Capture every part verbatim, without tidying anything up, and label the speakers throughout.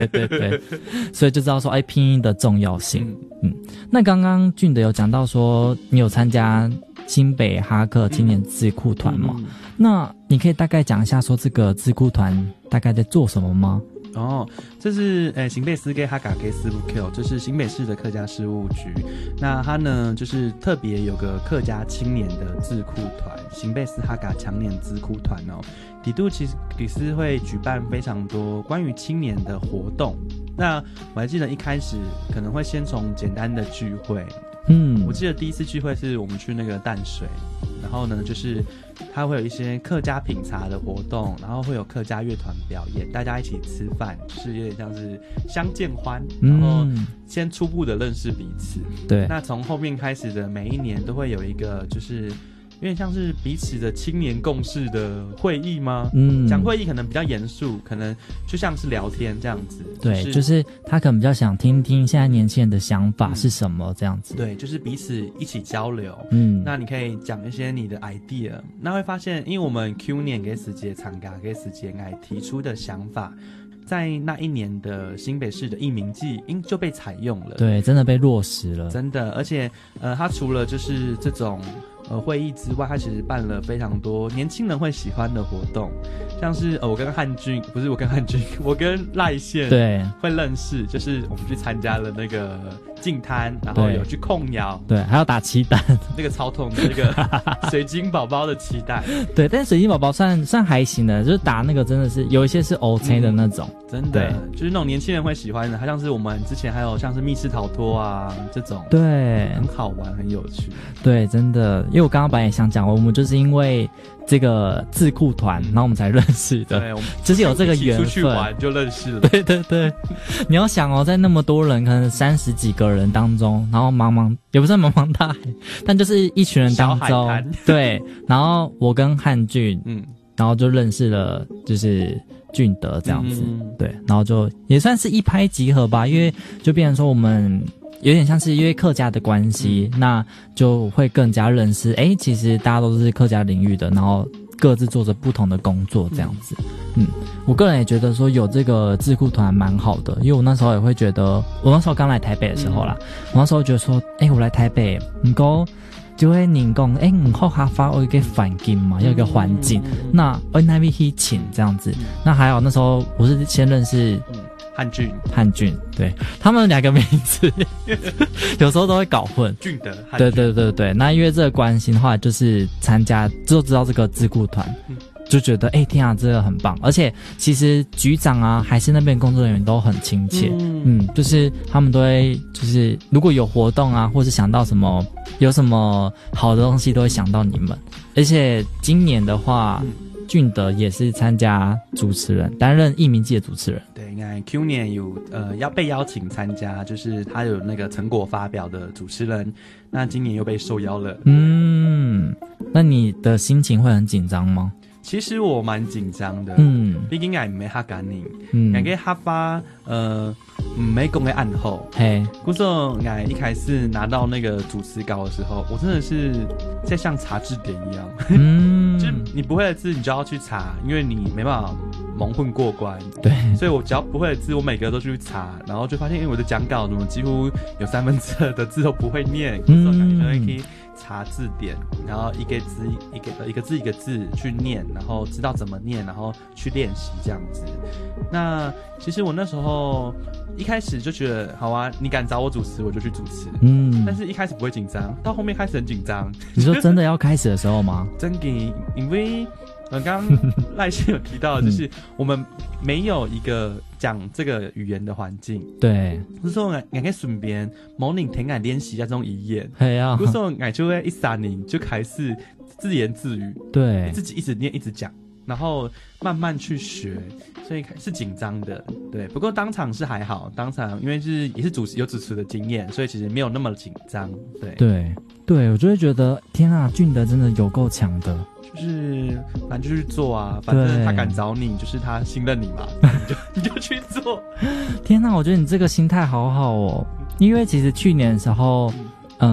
Speaker 1: 对对对，所以就知道说，哎，拼音的重要性。嗯，嗯那刚刚俊德有讲到说，你有参加新北哈克青年智库团嘛？嗯嗯、那你可以大概讲一下说，这个智库团大概在做什么吗？
Speaker 2: 哦，这是呃新北市给哈嘎给斯布 Q， 这是新北市的客家事务局。那它呢，就是特别有个客家青年的智库团，新北市哈嘎青年智库团哦。底度其实理事会举办非常多关于青年的活动。那我还记得一开始可能会先从简单的聚会。嗯，我记得第一次聚会是我们去那个淡水，然后呢，就是它会有一些客家品茶的活动，然后会有客家乐团表演，大家一起吃饭，就是有点像是相见欢，然后先初步的认识彼此。对，那从后面开始的每一年都会有一个就是有点像是彼此的青年共识的会议吗？嗯，讲会议可能比较严肃，可能就像是聊天这样子。
Speaker 1: 对，就是、就是他可能比较想听听现在年轻人的想法是什么这样子。
Speaker 2: 对，就是彼此一起交流。嗯，那你可以讲一些你的 idea， 那会发现，因为我们 Q 年给时节参加给时节爱提出的想法。在那一年的新北市的艺名季，因就被采用了，
Speaker 1: 对，真的被落实了，
Speaker 2: 真的。而且，呃，他除了就是这种呃会议之外，他其实办了非常多年轻人会喜欢的活动，像是呃我跟汉俊，不是我跟汉俊，我跟赖宪对会认识，就是我们去参加了那个净滩，然后有去控窑，
Speaker 1: 对，还要打漆弹，
Speaker 2: 那个超痛的那个水晶宝宝的期待，
Speaker 1: 对，但水晶宝宝算算还行的，就是打那个真的是有一些是 OK 的那种。
Speaker 2: 嗯真的，就是那种年轻人会喜欢的，它像是我们之前还有像是密室逃脱啊这种，
Speaker 1: 对，
Speaker 2: 很好玩，很有趣。
Speaker 1: 对，真的，因为我刚刚本来也想讲，我们就是因为这个智库团，然后我们才认识的，对，我们就是有这个缘分，
Speaker 2: 出去玩就认识了。
Speaker 1: 对对对，你要想哦，在那么多人，可能三十几个人当中，然后茫茫也不算茫茫大海，但就是一群人当中，对，然后我跟汉俊，嗯，然后就认识了，就是俊德这样子，嗯、对，然后就也算是一拍即合吧，因为就变成说我们有点像是因为客家的关系，嗯、那就会更加认识，哎，其实大家都是客家领域的，然后各自做着不同的工作这样子。嗯，我个人也觉得说有这个智库团蛮好的，因为我那时候也会觉得，我那时候刚来台北的时候啦，嗯、我那时候觉得说，哎，我来台北，不过就会人讲，哎，唔好哈发有一个环境嘛，要一个环境，嗯、那我那边去请这样子。嗯、那还好，那时候我是先认识
Speaker 2: 汉俊，
Speaker 1: 汉俊，对他们两个名字有时候都会搞混。
Speaker 2: 俊德，
Speaker 1: 对对对对。那因为这个关系的话，就是参加之后知道这个智库团。嗯就觉得哎、欸，天啊，这个很棒！而且其实局长啊，还是那边工作人员都很亲切，嗯, 嗯，就是他们都会，就是如果有活动啊，或是想到什么有什么好的东西，都会想到你们。而且今年的话，嗯、俊德也是参加主持人，担任艺名季的主持人。
Speaker 2: 对，应该 Q 年有呃要被邀请参加，就是他有那个成果发表的主持人。那今年又被受邀了。
Speaker 1: 嗯，那你的心情会很紧张吗？
Speaker 2: 其实我蛮紧张的，嗯，毕竟我唔係客家人，嗯，人家客家呃唔係講嘅暗號，嘿，故說我一開始拿到那個主持稿的時候，我真的是在像查字典一樣，嗯，就是你不會的字你就要去查，因為你沒辦法蒙混過關，
Speaker 1: 對，
Speaker 2: 所以我只要不會的字，我每個都去查，然後就發現，因為我的講稿怎麼幾乎有三分之二的字都不會念，嗯，所以感覺可以查字典，然後一個字一個一個字一個字去念，然後知道怎麼念，然後去練習這樣子。那其實我那時候一開始就覺得，好啊，你敢找我主持，我就去主持。嗯，但是一開始不會緊張，到後面開始很緊張。
Speaker 1: 你說真的要開始的時候嗎？
Speaker 2: 真嘅，因為呃，剛剛賴先有提到的，就是我們沒有一個講這個語言的環境。
Speaker 1: 對，
Speaker 2: 就是說我我可以順便模擬聽俺練習一下這種語言。
Speaker 1: 係啊，
Speaker 2: 就是說俺就會一三年就開始自言自語，
Speaker 1: 對，
Speaker 2: 自己一直念一直講，然後慢慢去學，所以是緊張的。對，不過當場是還好，當場因為是也是主持有主持的經驗，所以其實沒有那麼緊張。對
Speaker 1: 對對，我就會覺得天啊，俊德真的有夠強的。
Speaker 2: 就是反正就去做啊，反正他敢找你，就是他信任你嘛，你就你就去做。
Speaker 1: 天哪，我觉得你这个心态好好哦，因为其实去年的时候，嗯、呃，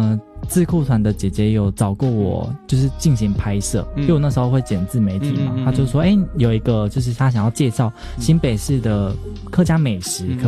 Speaker 1: 智库团的姐姐有找过我，就是进行拍摄，嗯、因为我那时候会剪自媒体嘛，嗯嗯嗯嗯他就说，哎、欸，有一个就是他想要介绍新北市的客家美食，嗯、可